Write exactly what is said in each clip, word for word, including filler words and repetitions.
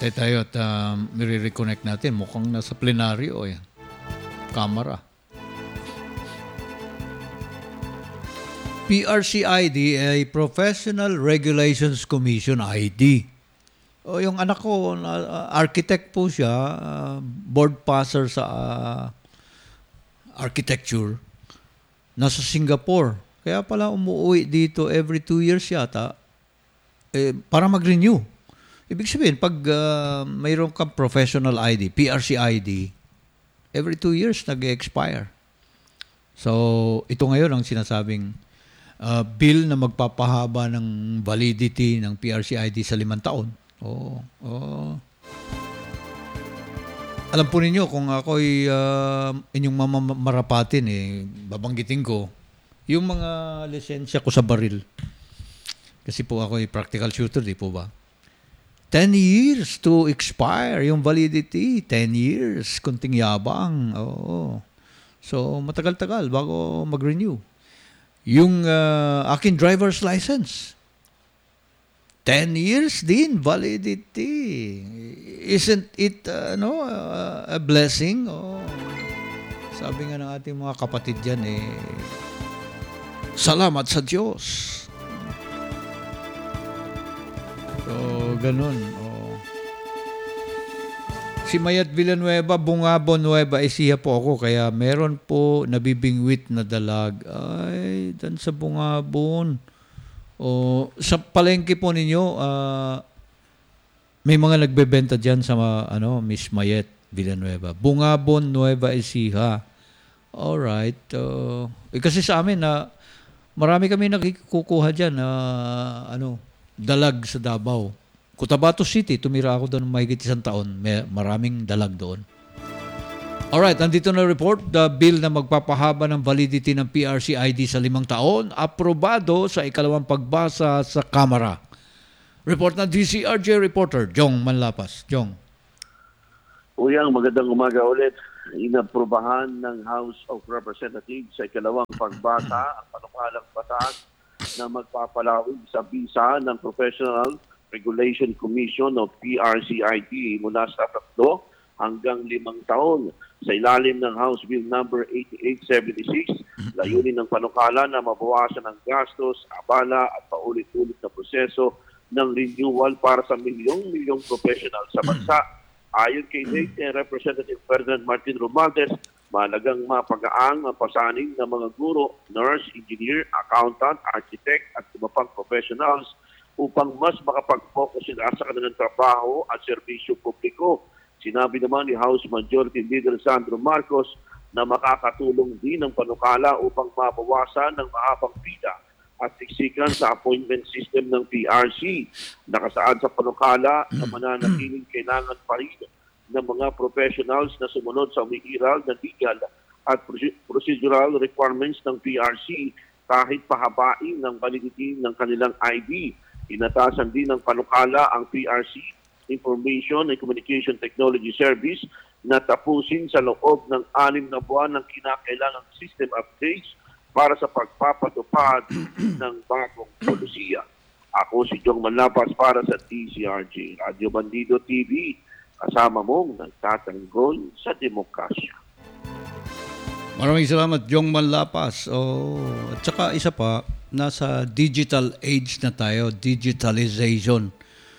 Antay tayo at um, nire-reconnect natin. Mukhang nasa plenaryo yan. Kamara. P R C I D ay Professional Regulations Commission I D. O yung anak ko, uh, architect po siya, uh, board passer sa uh, architecture. Nasa Singapore. Kaya pala umuwi dito every two years yata eh, para mag-renew. Ibig sabihin, pag uh, mayroon kang professional I D, P R C I D, every two years nag-expire. So, ito ngayon ang sinasabing uh, bill na magpapahaba ng validity ng P R C I D sa limang taon. Oh, oh. Alam po ninyo, kung ako'y uh, inyong mamamarapatin, eh, babanggitin ko, yung mga lisensya ko sa baril. Kasi po ako'y practical shooter, di po ba? ten years to expire yung validity. ten years. Kunting yabang. Oo. So, matagal-tagal bago mag-renew. Yung uh, aking driver's license. ten years din validity. Isn't it uh, no, uh, a blessing? Oh. Sabi nga ng ating mga kapatid dyan, eh, salamat sa Diyos. So, ganun. Oh. Si Mayat Villanueva, Bungabon, Nueva Ecija po ako. Kaya meron po nabibingwit na dalag. Ay, dan sa Bungabon. O, sa palengke po ninyo, uh, may mga nagbebenta dyan sa ano, Miss Mayet Villanueva. Bungabon, Nueva Ecija. Alright. Uh, eh, kasi sa amin, na uh, marami kami nakikukuha dyan na uh, ano, dalag sa Davao. Cotabato City, tumira ako doon mahigit isang taon. May maraming dalag doon. Alright, nandito na report. The bill na magpapahaba ng validity ng P R C I D sa limang taon, aprobado sa ikalawang pagbasa sa Kamara. Report na D C R J reporter, Jong Manlapas. Jong. Uyang, magandang umaga ulit. Inaprobahan ng House of Representatives sa ikalawang pagbasa ang panukalang batas na magpapalawig sa bisa ng Professional Regulation Commission o P R C I D mula sa tatlo hanggang limang taon. Sa ilalim ng House Bill number eighty-eight seventy-six, layunin ng panukala na mabawasan ang gastos, abala at paulit-ulit na proseso ng renewal para sa milyong-milyong professional sa bansa. Ayon kay Late Representative Ferdinand Martin Romualdez, mahalagang mapagaang ang pasaning ng mga guro, nurse, engineer, accountant, architect at iba pang professionals upang mas makapag-focus sila sa kanilang trabaho at serbisyo publiko. Sinabi naman ni House Majority Leader Sandro Marcos na makakatulong din ang panukala upang mabawasan ng mahabang pila at siksikan sa appointment system ng P R C. Nakasaad sa panukala na mananatiling kailangan pa rin ng mga professionals na sumunod sa umiiral na legal at procedural requirements ng P R C kahit pahabain ng validity ng kanilang I D. Inatasan din ng panukala ang P R C Information and Communication Technology Service na tapusin sa loob ng anim na buwan ng kinakailangang system updates para sa pagpapatupad ng bagong polisiya. Ako si Jong Manlapas para sa D C R J Radio Bandido T V, kasama mong nagtatanggol sa demokrasya. Maraming salamat, Jong Manlapas. Oh, at saka isa pa, nasa digital age na tayo, digitalization.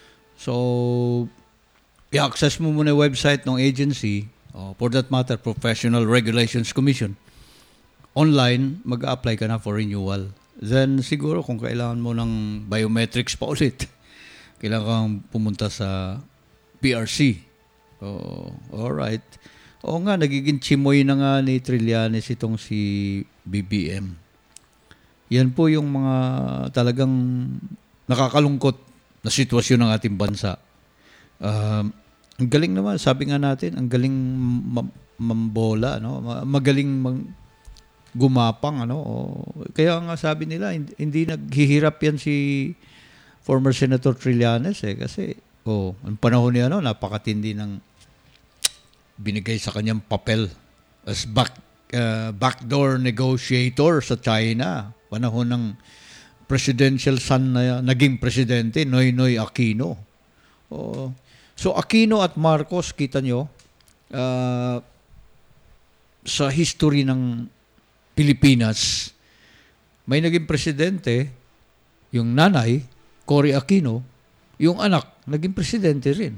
So, i-access mo muna yung website ng agency, oh, for that matter, Professional Regulations Commission. Online, mag-apply ka na for renewal. Then, siguro kung kailangan mo ng biometrics pa ulit, kailangan kang pumunta sa P R C. Oh, alright. Oo nga, nagiging chimoy na nga ni Trillanes itong si B B M. Yan po yung mga talagang nakakalungkot na sitwasyon ng ating bansa. Uh, ang galing naman, sabi nga natin, ang galing ma- mambola, no? Magaling mang- gumapang, ano? O, kaya nga sabi nila, hindi, hindi naghihirap yan si former Senator Trillanes eh, kasi oh, ang panahon niya, no, napakatindi ng binigay sa kanyang papel as back, uh, backdoor negotiator sa China. Panahon ng presidential son na naging presidente, Noynoy Aquino. O, So Aquino at Marcos, kita nyo, uh, sa history ng Pilipinas, may naging presidente, yung nanay, Cory Aquino, yung anak, naging presidente rin.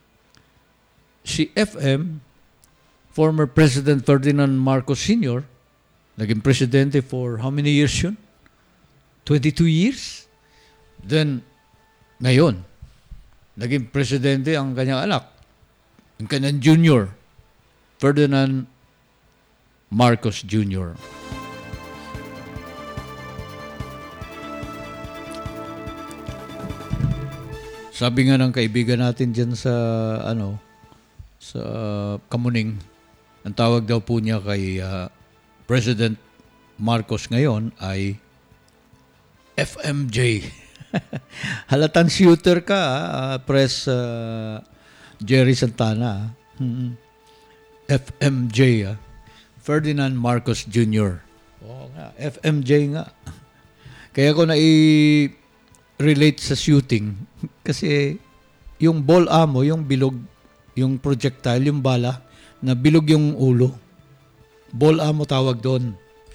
Si F M, former President Ferdinand Marcos Senior, naging presidente for how many years yun? twenty-two years? Then, ngayon, naging presidente ang kanyang anak, ang kanyang junior, Ferdinand Marcos Junior Sabi nga ng kaibigan natin dyan sa, ano, sa Kamuning, ang tawag daw po niya kay uh, President Marcos ngayon ay F M J. Halatan shooter ka, uh, Press uh, Jerry Santana. Hmm. F M J, uh, Ferdinand Marcos Junior Oo nga, F M J nga. Kaya ko na i-relate sa shooting kasi yung ball ammo, yung bilog, yung projectile, yung bala, na bilog yung ulo. Ball ammo tawag doon.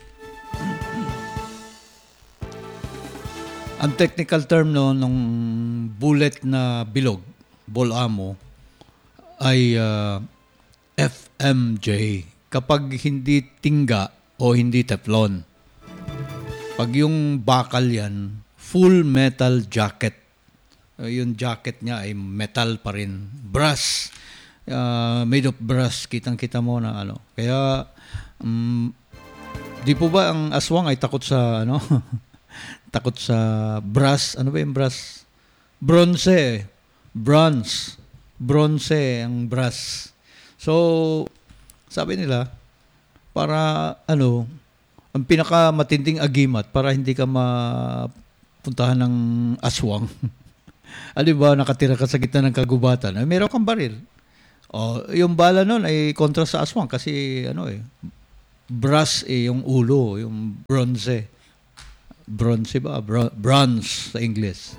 Ang technical term no, nung bullet na bilog, ball ammo, ay uh, F M J. Kapag hindi tingga o hindi teflon. Pag yung bakal yan, full metal jacket. Uh, yung jacket niya ay metal pa rin. Brass. Uh, made of brass. Kitang-kita mo na ano. Kaya, um, di po ba ang aswang ay takot sa ano? Takot sa brass. Ano ba yung brass? Bronze. Bronze. Bronze ang brass. So, sabi nila, para ano, ang pinakamatinding agimat para hindi ka mapuntahan ng aswang. Alam ba, nakatira ka sa gitna ng kagubatan, ay meron kang baril. O, yung bala nun ay kontra sa aswang kasi ano eh, brass eh, yung ulo, yung bronze. Bronze ba? Bro- bronze sa English.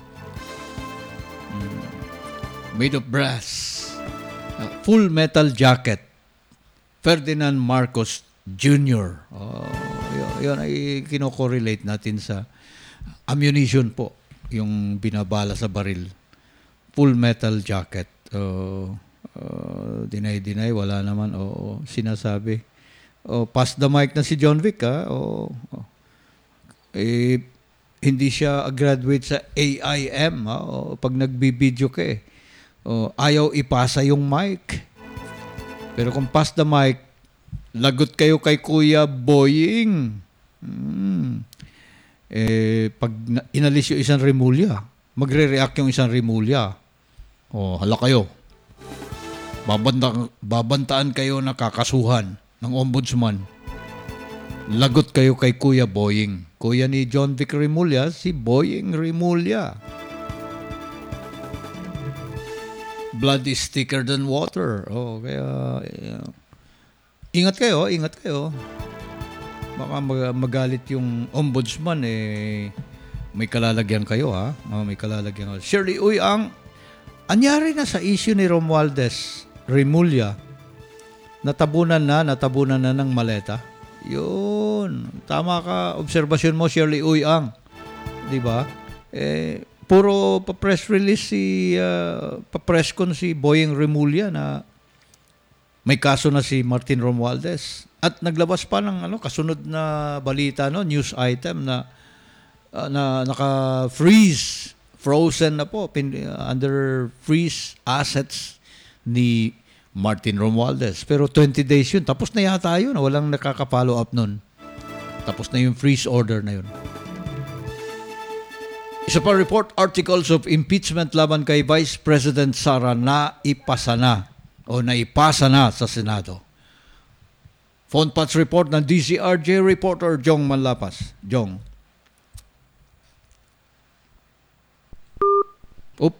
Mm. Made of brass. Uh, full metal jacket. Ferdinand Marcos Junior Oh, yun, yun ay kino-correlate natin sa ammunition po, yung binabala sa baril. Full metal jacket. Uh, uh, deny-deny, wala naman. Oo, sinasabi. Oh, pass the mic na si John Vic, ha? Oh, oh. Eh, hindi siya graduate sa A I M, ha? Oh, pag nagbibideo ka eh. Oh, ayaw ipasa yung mic. Pero kung pass the mic, lagot kayo kay Kuya Boying. Hmm. Eh, pag inalis yung isang Rimulya, magre-react yung isang Rimulya. O, hala kayo. Babanta, babantaan kayo na kakasuhan ng ombudsman. Lagot kayo kay Kuya Boying. Kuya ni John Vic Rimulya, si Boying Rimulya. Blood is thicker than water. Oh, kaya... Uh, ingat kayo, ingat kayo. Baka mag- magalit yung ombudsman eh. May kalalagyan kayo ha. Oh, may kalalagyan kayo. Shirley, uy, ang anyari na sa issue ni Romualdez Rimulya. Natabunan na, natabunan na ng maleta. Yun. Tama ka. Obserbasyon mo, Shirley Uyang. Di ba? Eh, puro pa-press release si, uh, pa-press con si Boying Rimulya na may kaso na si Martin Romualdez. At naglabas pa ng ano, kasunod na balita, no, news item na uh, na naka-freeze, frozen na po, pin, uh, under freeze assets ni Martin Romualdez. Pero twenty days yun. Tapos na yata yun. Walang nakaka-follow up nun. Tapos na yung freeze order na yun. Isa pa report, articles of impeachment laban kay Vice President Sara na ipasa na o naipasa na sa Senado. Phone patch report ng D C R J reporter Jong Manlapas. Jong. Oop.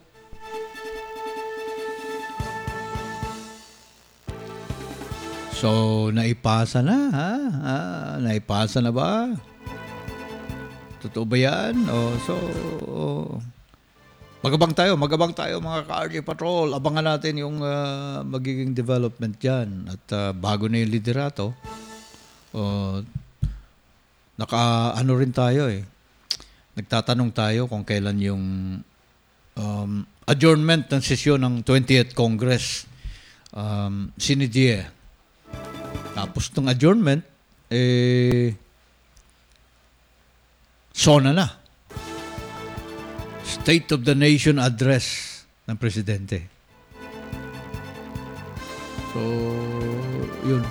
So, naipasa na, ha? Ah, naipasa na ba? Totoo ba yan? O, so, Magabang tayo, magabang tayo mga ka-R J Patrol. Abangan natin yung ah, magiging development dyan. At ah, bago na yung liderato, oh, naka ano rin tayo eh. Nagtatanong tayo kung kailan yung um, adjournment ng sesyon ng twentieth Congress um, sinidye. Tapos ng adjournment, eh, sona na. State of the Nation address ng presidente. So, yun.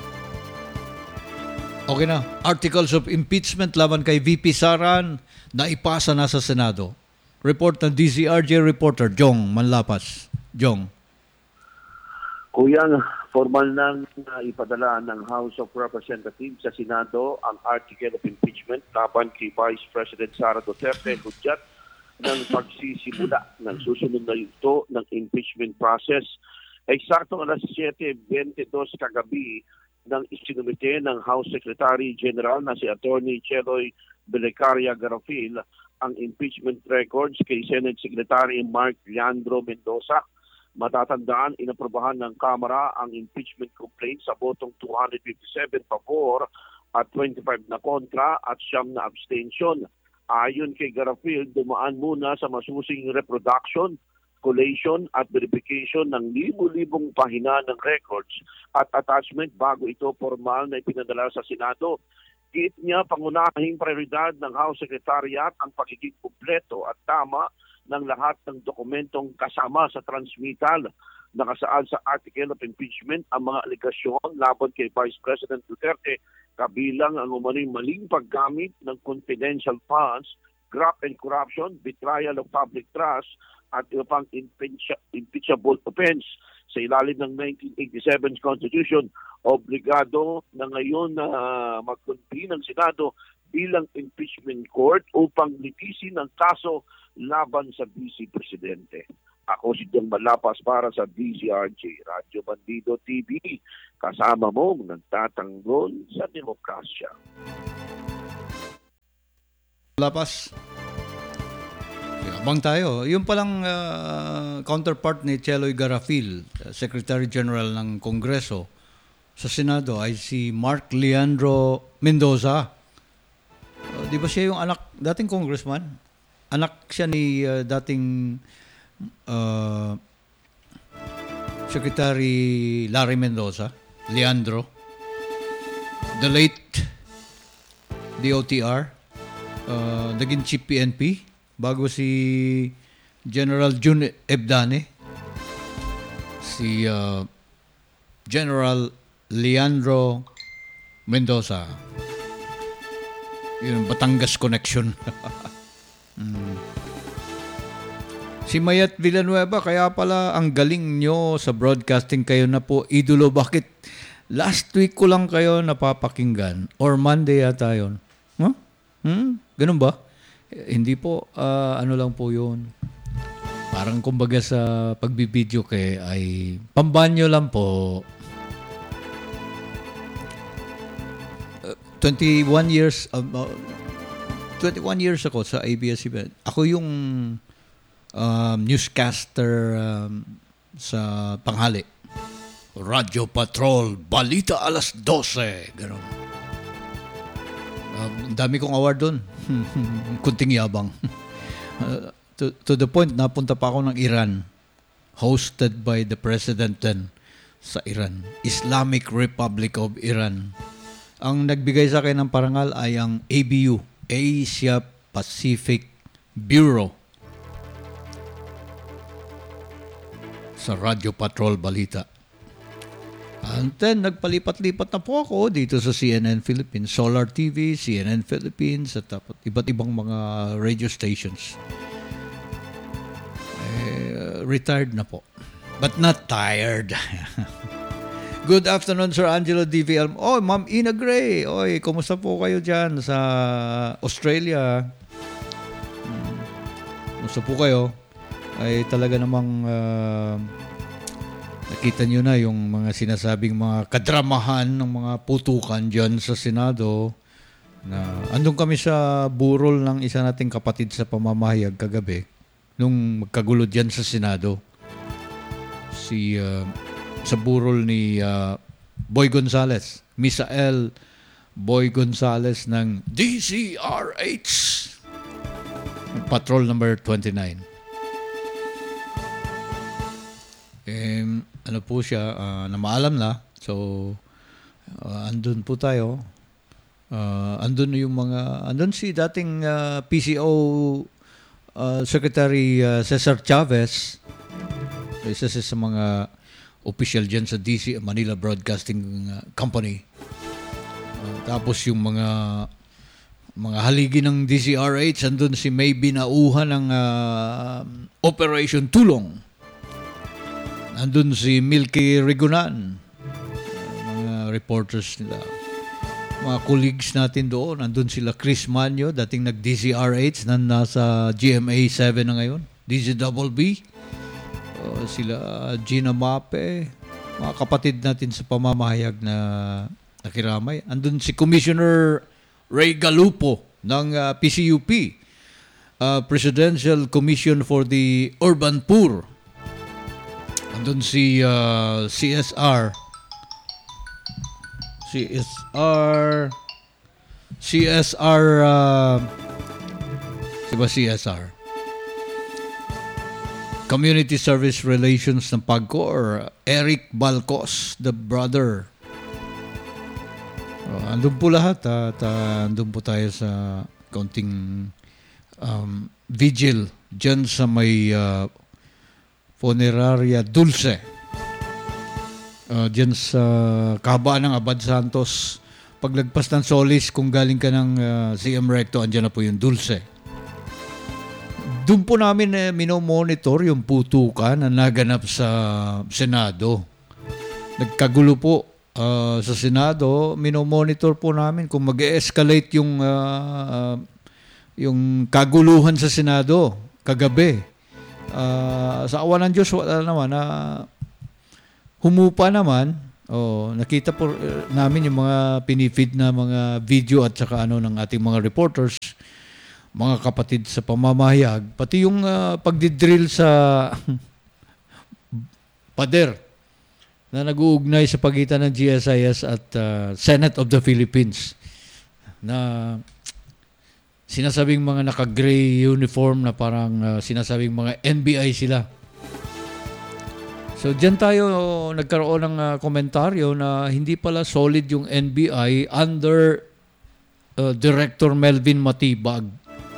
Okay na. Articles of impeachment laban kay V P Saran na ipasa na sa Senado. Report ng D Z R J reporter Jong Manlapas. Jong. Kuyang, formal nang uh, ipadala ng House of Representatives sa Senado ang article of impeachment laban kay Vice President Sara Duterte hudyat ng pagsisimula ng susunod na yugto ng impeachment process. Eksaktong alas siyete twenty-dos kagabi nang isinumite ng House Secretary General na si Attorney Cheloy Belicaria Garofil ang impeachment records kay Senate Secretary Mark Leandro Mendoza. Matatandaan, inaprobahan ng Kamara ang impeachment complaint sa botong two hundred fifty-seven pabor at twenty-five na kontra at siyam na abstention. Ayon kay Garofil, dumaan muna sa masusing reproduction, collation at verification ng libu-libong pahina ng records at attachment bago ito formal na ipinadala sa Senado. Giit niya, pangunahing prioridad ng House Secretariat ang pagiging kumpleto at tama ng lahat ng dokumentong kasama sa transmittal. Nakasaad sa article of impeachment ang mga aligasyon laban kay Vice President Duterte, kabilang ang umaning maling paggamit ng confidential funds, graft and corruption, betrayal of public trust, at iba pang impeach- impeachable offense. Sa ilalim ng nineteen eighty-seven Constitution, obligado na ngayon na uh, mag-convene ng Senado bilang impeachment court upang litisin ang kaso laban sa Vice Presidente. Ako si Jong Malapas para sa D Z R J, Radyo Bandido T V, kasama mong nagtatanggol sa demokrasya. Lapas. Abang tayo. Yung palang uh, counterpart ni Cheloy Garofil, Secretary General ng Kongreso sa Senado, ay si Mark Leandro Mendoza. Uh, di ba siya yung anak, dating congressman? Anak siya ni uh, dating uh, Secretary Larry Mendoza, Leandro, the late D O T R, uh, naging chief P N P, bago si General Jun Ebdane, si uh, General Leandro Mendoza. Yun, Batangas connection. mm. Si Mayat Villanueva, kaya pala ang galing nyo sa broadcasting, kayo na po idolo. Bakit last week ko lang kayo napapakinggan? Or Monday yata yun? Huh? Hmm? Ganun ba? Eh, hindi po, uh, ano lang po yun. Parang kumbaga sa pagbibideo kay ay pambanyo lang po. Uh, twenty-one years, uh, uh, twenty-one years ako sa A B S C B N. Ako yung um, newscaster um, sa tanghali. Radyo Patrol, Balita alas dose. Ganun. Um, dami kong award doon. Kunting yabang. uh, to, to the point, napunta pa ako ng Iran. Hosted by the president then sa Iran. Islamic Republic of Iran. Ang nagbigay sa akin ng parangal ay ang A B U, Asia Pacific Bureau. Sa Radyo Patrol Balita. And then, nagpalipat-lipat na po ako dito sa C N N Philippines, Solar T V, C N N Philippines, at iba't ibang mga radio stations. Eh, retired na po. But not tired. Good afternoon, Sir Angelo D V L. Oh, Ma'am Ina Gray. Oy, kumusta po kayo dyan sa Australia? Hmm. Kumusta po kayo? Ay talaga namang... Uh, nakita nyo na yung mga sinasabing mga kadramahan ng mga putukan dyan sa Senado na andun kami sa burol ng isa nating kapatid sa pamamahayag kagabi. nung magkagulo dyan sa Senado. Si uh, sa burol ni uh, Boy Gonzales, Misael Boy Gonzales ng D C R H, Patrol number twenty-nine. Eh, ano po siya, uh, na maalam na. So, uh, andun po tayo. Uh, andun yung mga, andun si dating uh, P C O uh, Secretary uh, Cesar Chavez. Isa siya sa mga official dyan sa D C, Manila Broadcasting uh, Company. Uh, tapos yung mga mga haligi ng D C R H, andun si May Binauhan ng uh, Operation Tulong. Andun si Milky Rigunan, uh, mga reporters nila. Mga colleagues natin doon, andun sila Chris Manyo, dating nag-D C R H, na nasa G M A seven na ngayon, D Z B B. Uh, sila Gina Mape, mga kapatid natin sa pamamahayag na nakiramay. Andun si Commissioner Ray Galupo ng uh, P C U P, uh, Presidential Commission for the Urban Poor. Andun si uh, C S R, C S R, C S R, uh, si ba C S R? Community Service Relations ng PAGCOR, Eric Balcos, the brother. Oh, andun po lahat at uh, andun po tayo sa kaunting um, vigil dyan sa may uh, Funeraria Dulce. Uh, dyan sa kahabaan ng Abad Santos. Paglagpas ng Solis, kung galing ka ng uh, C M Recto, andyan na po yung Dulce. Doon po namin eh, minomonitor yung putukan na naganap sa Senado. Nagkagulo po uh, sa Senado, minomonitor po namin kung mag-escalate yung, uh, uh, yung kaguluhan sa Senado kagabi. Uh, sa awa ng Diyos, wala naman na uh, humupa naman. Oh, nakita po uh, namin yung mga pinifeed na mga video at saka ano ng ating mga reporters, mga kapatid sa pamamahayag, pati yung uh, pagdidrill sa pader na nag-uugnay sa pagitan ng G S I S at uh, Senate of the Philippines na sinasabing mga naka-gray uniform na parang uh, sinasabing mga N B I sila. So diyan tayo nagkaroon ng uh, komentaryo na hindi pala solid yung N B I under uh, Director Melvin Matibag.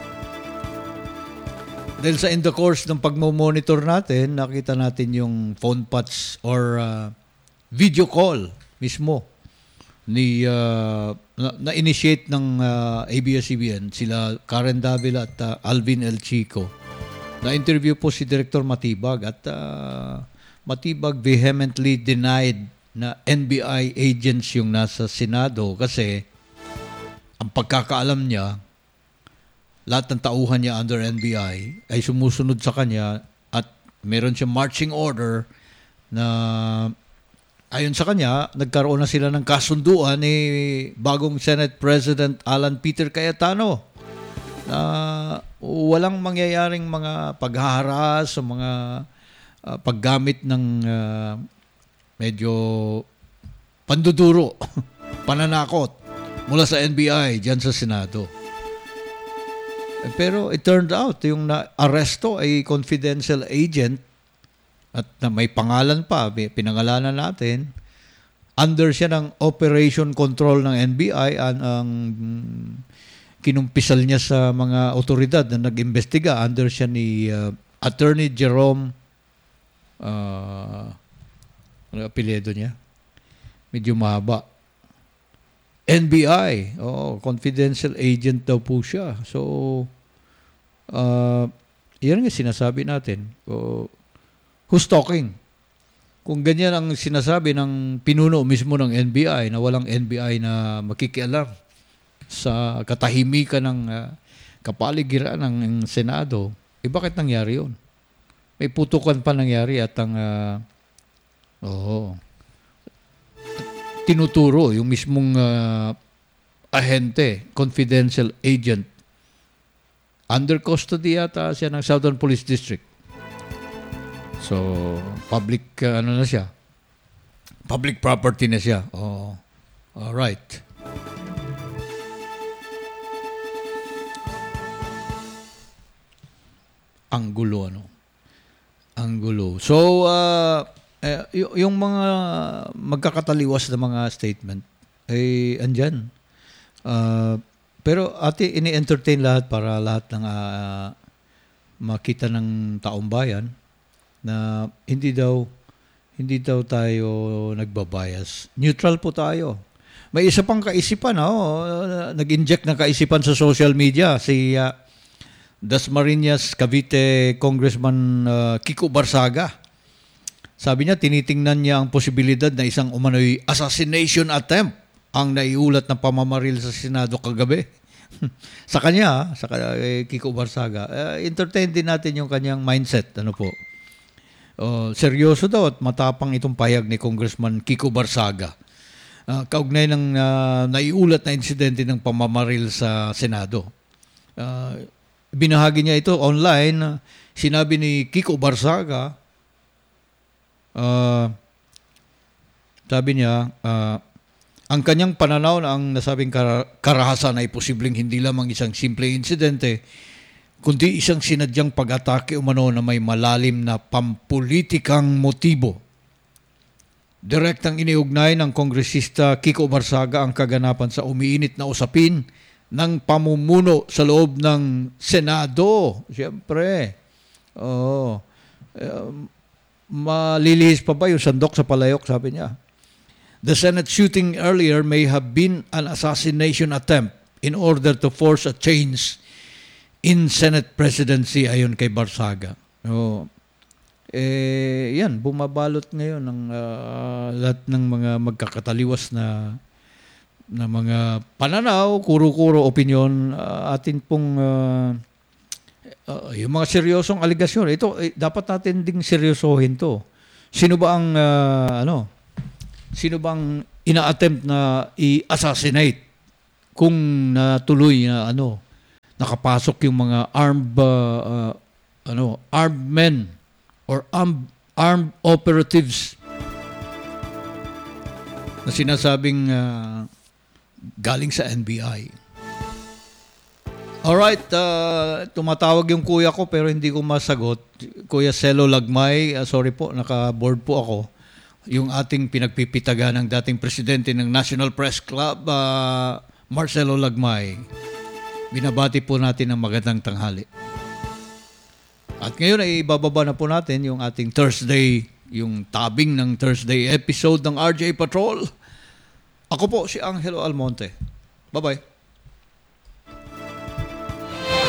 Dahil sa in the course ng pagmo-monitor natin, nakita natin yung phone patch or uh, video call mismo ni uh, na, na-initiate ng uh, A B S C B N, sila Karen Davila at uh, Alvin El Chico. Na-interview po si Director Matibag at uh, Matibag vehemently denied na N B I agents yung nasa Senado kasi ang pagkakaalam niya, lahat ng tauhan niya under N B I ay sumusunod sa kanya at meron siyang marching order na ayon sa kanya, nagkaroon na sila ng kasunduan ni bagong Senate President Alan Peter Cayetano na walang mangyayaring mga paghaharas o mga uh, paggamit ng uh, medyo panduduro, pananakot mula sa N B I dyan sa Senado. Pero it turned out, yung na-aresto ay confidential agent at na may pangalan pa, pinangalanan natin. Under siya ng operation control ng N B I ang, ang kinumpisal niya sa mga otoridad na nag-imbestiga. Under siya ni uh, Attorney Jerome, uh, ano apelyido niya? Medyo mahaba. N B I, oh, confidential agent daw po siya. So, uh, yan ang sinasabi natin. Oh, who's talking? Kung ganyan ang sinasabi ng pinuno mismo ng N B I na walang N B I na makikialam sa katahimikan ng uh, kapaligiran ng Senado, eh bakit nangyari yun? May putukan pa nangyari at ang uh, oh, tinuturo yung mismong uh, ahente, confidential agent under custody yata siya ng Southern Police District. So, public, uh, ano na siya? Public property na siya. Oh, all right. Ang gulo, ano? Ang gulo. So, uh, eh, y- yung mga magkakataliwas na mga statement, ay andyan. Uh, pero ate, ini-entertain lahat para lahat ng uh, makita ng taong bayan na hindi daw hindi daw tayo nagbabias. Neutral po tayo. May isa pang kaisipan, oh, nag-inject ng kaisipan sa social media si uh, Dasmariñas Cavite Congressman uh, Kiko Barsaga. Sabi niya, tinitingnan niya ang posibilidad na isang umano'y assassination attempt ang naiulat na pamamaril sa Senado kagabi. Sa kanya, sa eh, Kiko Barsaga, uh, entertain din natin yung kanyang mindset. Ano po? Uh, seryoso daw at matapang itong payag ni Congressman Kiko Barsaga. Uh, kaugnay ng uh, naiulat na insidente ng pamamaril sa Senado. Uh, binahagi niya ito online. Sinabi ni Kiko Barsaga, uh, sabi niya, uh, ang kanyang pananaw na ang nasabing kar- karahasan ay posibleng hindi lamang isang simple insidente, kundi isang sinadyang pag-atake umano na may malalim na pampulitikang motibo. Direktang iniugnay ng Kongresista Kiko Barsaga ang kaganapan sa umiinit na usapin ng pamumuno sa loob ng Senado. Siyempre, oh, um, malilihis pa ba yung sandok sa palayok, sabi niya. The Senate shooting earlier may have been an assassination attempt in order to force a change in Senate presidency ayon kay Barsaga. Oh, eh, yan, bumabalot ngayon ng uh, lahat ng mga magkakataliwas na na mga pananaw, kuro-kuro opinion, uh, atin pong uh, uh, yung mga seryosong aligasyon. Ito, eh, dapat natin ding seryosohin to. Sino ba ang, uh, ano, sino bang ina-attempt na i-assassinate kung natuloy na, ano, nakapasok yung mga armed uh, uh, ano armed men or armed, armed operatives na sinasabing uh, galing sa N B I. Alright, uh, tumatawag yung kuya ko pero hindi ko masagot. Kuya Celo Lagmay, uh, sorry po, naka-board po ako. Yung ating pinagpipitaga ng dating presidente ng National Press Club, uh, Marcelo Lagmay. Binabati po natin ang magandang tanghali. At ngayon ay ibababa na po natin yung ating Thursday, yung tabing ng Thursday episode ng R J Patrol. Ako po si Angelo Almonte. Bye-bye.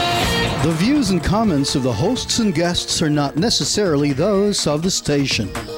The views and comments of the hosts and guests are not necessarily those of the station.